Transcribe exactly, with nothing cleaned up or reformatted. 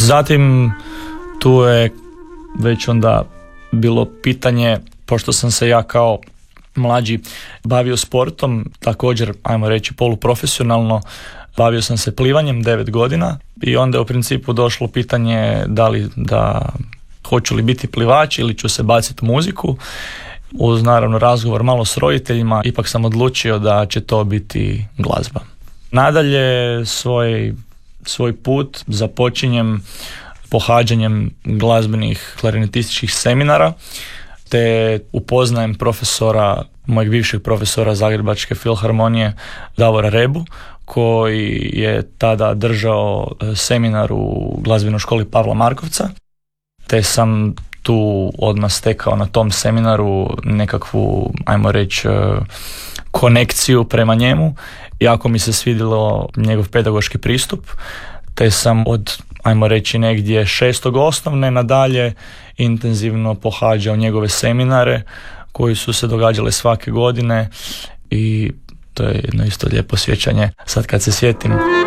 Zatim tu je već onda bilo pitanje, pošto sam se ja kao mlađi bavio sportom, također, ajmo reći, poluprofesionalno, bavio sam se plivanjem devet godina i onda je u principu došlo pitanje da li da hoću li biti plivač ili ću se baciti u muziku. Uz naravno razgovor malo s roditeljima, ipak sam odlučio da će to biti glazba. Nadalje svoj, svoj put započinjem pohađanjem glazbenih klarinetističkih seminara, te upoznajem profesora, mojeg bivšeg profesora Zagrebačke filharmonije Davora Rebu, koji je tada držao seminar u glazbenoj školi Pavla Markovca, te sam tu odmah stekao na tom seminaru nekakvu, ajmo reći, konekciju prema njemu. Jako mi se svidjelo njegov pedagoški pristup, te sam od, ajmo reći, negdje šestog osnovne nadalje intenzivno pohađao njegove seminare koji su se događale svake godine i to je jedno isto lijepo sjećanje sad kad se sjetim.